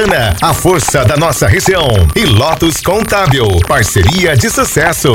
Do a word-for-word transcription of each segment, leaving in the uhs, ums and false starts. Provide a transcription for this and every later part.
A força da nossa região. E Lotus Contábil, parceria de sucesso.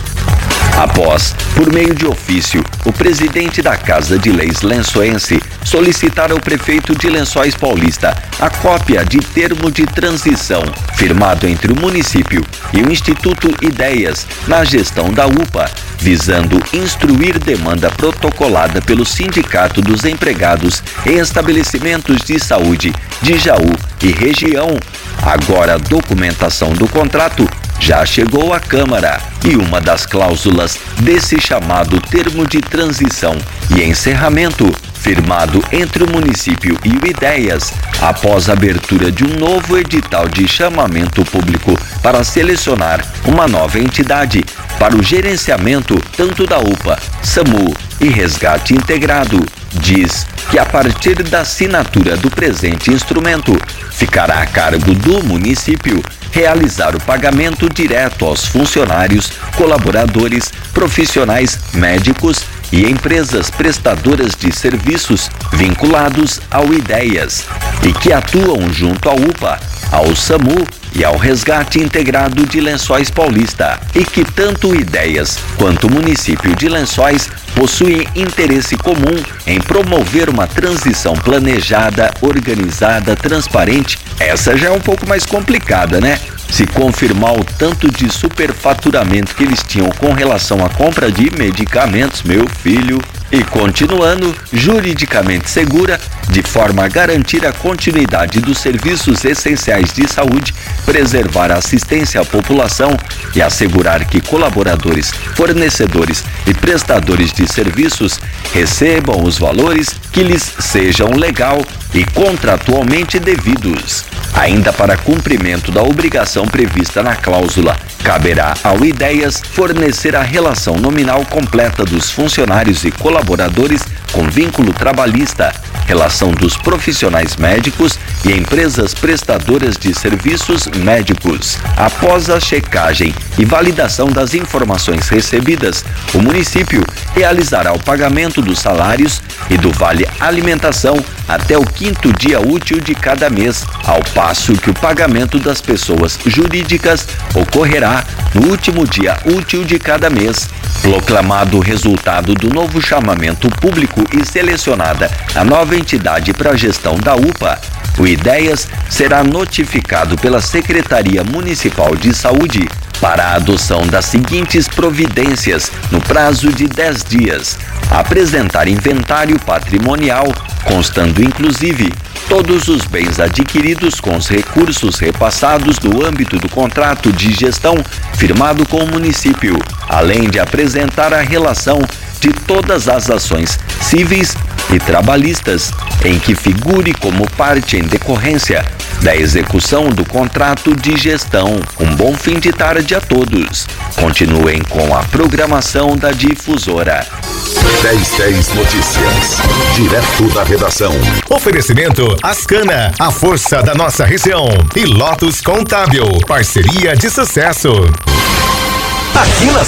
Após, por meio de ofício, o presidente da Casa de Leis Lençoense solicitar ao prefeito de Lençóis Paulista a cópia de termo de transição firmado entre o município e o Instituto Ideias na gestão da U P A, visando instruir demanda protocolada pelo Sindicato dos Empregados em Estabelecimentos de Saúde de Jaú e região. Agora a documentação do contrato já chegou à Câmara e uma das cláusulas desse chamado termo de transição e encerramento, firmado entre o município e o Ideias, após a abertura de um novo edital de chamamento público para selecionar uma nova entidade para o gerenciamento tanto da U P A, SAMU e Resgate Integrado, diz que a partir da assinatura do presente instrumento, ficará a cargo do município realizar o pagamento direto aos funcionários, colaboradores, profissionais médicos e empresas prestadoras de serviços vinculados ao Ideias e que atuam junto à U P A, ao SAMU e ao Resgate Integrado de Lençóis Paulista, e que tanto o Ideias quanto o município de Lençóis possuem interesse comum em promover uma transição planejada, organizada, transparente. Essa já é um pouco mais complicada, né? Se confirmar o tanto de superfaturamento que eles tinham com relação à compra de medicamentos, meu filho. E continuando, juridicamente segura, de forma a garantir a continuidade dos serviços essenciais de saúde, preservar a assistência à população e assegurar que colaboradores, fornecedores e prestadores de serviços recebam os valores que lhes sejam legal e contratualmente devidos. Ainda para cumprimento da obrigação prevista na cláusula, caberá ao Ideias fornecer a relação nominal completa dos funcionários e colaboradores com vínculo trabalhista, relação dos profissionais médicos e empresas prestadoras de serviços médicos. Após a checagem e validação das informações recebidas, o município realizará o pagamento dos salários e do vale alimentação até o quinto dia útil de cada mês, ao passo que o pagamento das pessoas jurídicas ocorrerá no último dia útil de cada mês. Proclamado o resultado do novo chamamento público e selecionada a nova entidade para a gestão da U P A, o Ideias será notificado pela Secretaria Municipal de Saúde para a adoção das seguintes providências no prazo de dez dias. Apresentar inventário patrimonial, constando inclusive todos os bens adquiridos com os recursos repassados no âmbito do contrato de gestão firmado com o município, além de apresentar a relação de todas as ações cíveis e trabalhistas em que figure como parte em decorrência da execução do contrato de gestão. Um bom fim de tarde a todos. Continuem com a programação da Difusora. dez dez Notícias, direto da redação. Oferecimento Ascana, a força da nossa região. E Lotus Contábil, parceria de sucesso. Aqui na